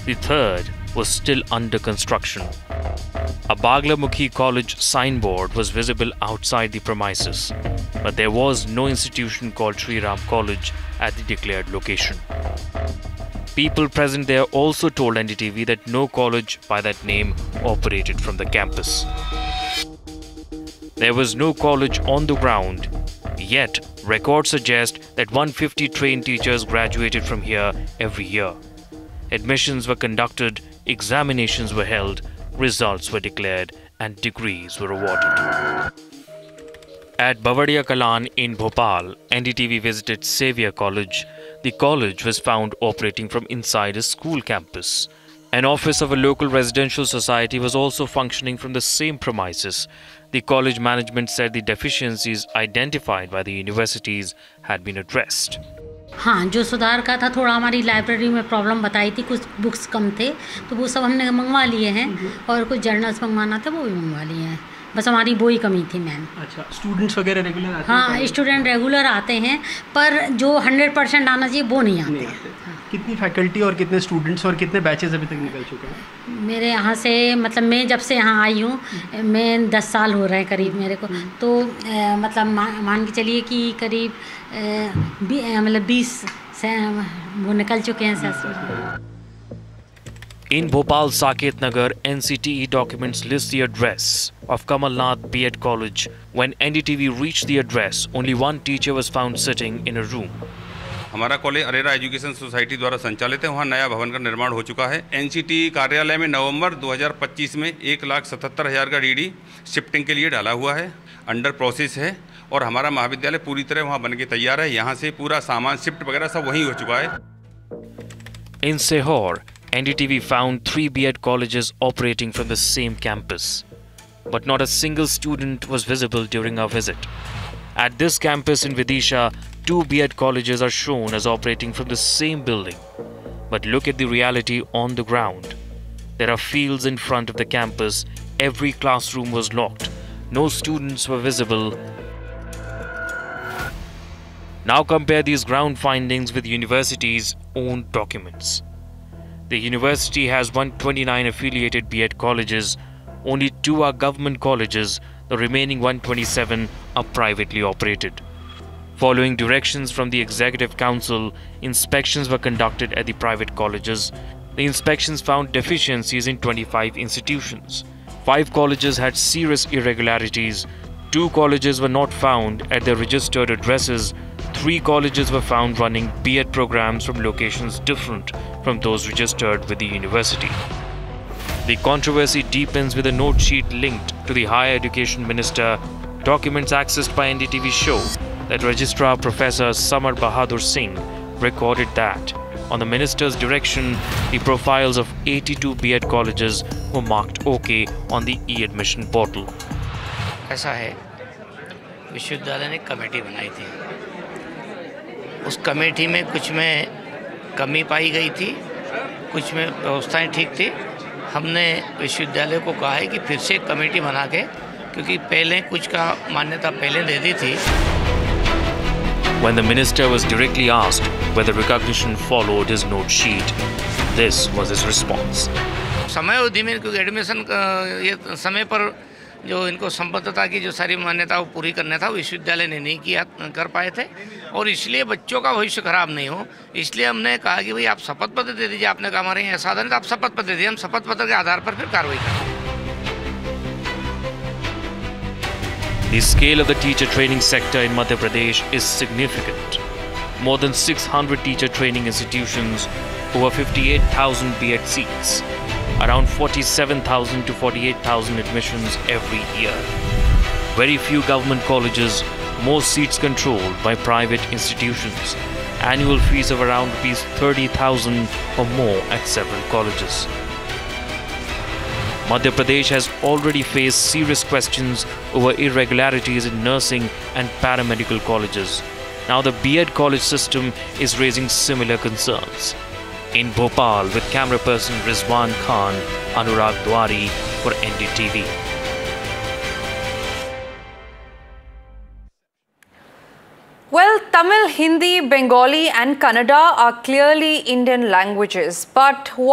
The third was still under construction. A Baglamukhi College signboard was visible outside the premises, but there was no institution called Sri Ram College at the declared location. People present there also told NDTV that no college by that name operated from the campus. There was no college on the ground, yet records suggest that 150 trained teachers graduated from here every year. Admissions were conducted, examinations were held, results were declared, and degrees were awarded. At Bavadia Kalan in Bhopal, NDTV visited Xavier College. The college was found operating from inside a school campus. An office of a local residential society was also functioning from the same premises. The college management said the deficiencies identified by the universities had been addressed. हाँ, जो सुधार का था, थोड़ा हमारी library में problem बताई थी, कुछ बुक्स कम थे, तो वो सब हमने मंगवा लिए हैं और कुछ जर्नल्स मंगवाना था वो भी मंगवा लिए हैं. बस हमारी वो ही कमी थी मैम. अच्छा, स्टूडेंट्स वगैरह रेगुलर आते हैं? हाँ, स्टूडेंट रेगुलर आते हैं, पर जो 100% आना चाहिए वो नहीं आते. हाँ. कितनी फैकल्टी और कितने स्टूडेंट्स और कितने बैचेस अभी तक निकल चुके हैं? मेरे यहाँ से, मतलब मैं जब से यहाँ आई हूँ, मैं 10 साल हो रहे हैं करीब मेरे को, तो मतलब मान के चलिए कि करीब 20 से वो निकल चुके हैं sir. In Bhopal Saket Nagar, NCTE documents list the address of Kamal Nath B.Ed College. When NDTV reached the address, only one teacher was found sitting in a room. हमारा कॉलेज अरेरा एजुकेशन सोसाइटी द्वारा संचालित है. वहाँ नया भवन का निर्माण हो चुका है. NCTE कार्यालय में नवंबर 2025 में 1,77,000 का डीडी शिफ्टिंग के लिए डाला हुआ है, अंडर प्रोसेस है, और हमारा महाविद्यालय पूरी तरह वहाँ बन के तैयार है. यहाँ से पूरा सामान शिफ्ट वगैरह सब वहीं हो चुका है. In Sehor, NDTV found 3 B.Ed colleges operating from the same campus. But not a single student was visible during our visit. At this campus in Vidisha, 2 B.Ed colleges are shown as operating from the same building. But look at the reality on the ground. There are fields in front of the campus. Every classroom was locked. No students were visible. Now compare these ground findings with university's own documents. The university has 129 affiliated B.Ed colleges. Only 2 are government colleges. The remaining 127 are privately operated. Following directions from the Executive Council, inspections were conducted at the private colleges. The inspections found deficiencies in 25 institutions. 5 colleges had serious irregularities. 2 colleges were not found at their registered addresses. 3 colleges were found running B.Ed programs from locations different from those registered with the university. The controversy deepens with a note sheet linked to the Higher Education Minister. Documents accessed by NDTV show that Registrar Professor Samar Bahadur Singh recorded that, on the Minister's direction, the profiles of 82 B.Ed colleges were marked OK on the e-admission portal. ऐसा है, विश्वविद्यालय ने committee बनाई थी. उस committee में कुछ में कमी पाई गई थी, कुछ में व्यवस्थाएं ठीक थी. हमने विश्वविद्यालय को कहा है कि फिर से एक कमेटी बना के, क्योंकि पहले कुछ का मान्यता पहले दे दी थी. When the minister was directly asked whether recognition followed his note sheet, this was his response. समय अवधि में क्योंकि एडमिशन ये समय पर जो इनको संबद्धता की जो सारी मान्यता वो पूरी करना था, विश्वविद्यालय ने नहीं किया कर पाए थे, और इसलिए बच्चों का भविष्य खराब नहीं हो, इसलिए हमने कहा कि भाई आप शपथ पत्र दे दीजिए. आपने कहा हमारे यहाँ साधन तो आप शपथ पत्र दे दीजिए, हम शपथ पत्र के आधार पर फिर कार्रवाई करेंगे. The scale of the teacher training sector in Madhya Pradesh is significant. More than 600 teacher training institutions, over 58,000 B.Ed seats, around 47,000 to 48,000 admissions every year. Very few government colleges, most seats controlled by private institutions. Annual fees of around ₹30,000 or more at several colleges. Madhya Pradesh has already faced serious questions over irregularities in nursing and paramedical colleges. Now the B.Ed college system is raising similar concerns. In Bhopal, with camera person Rizwan Khan, Anurag Dwari for NDTV. Well, Tamil, Hindi, Bengali and Kannada are clearly Indian languages, but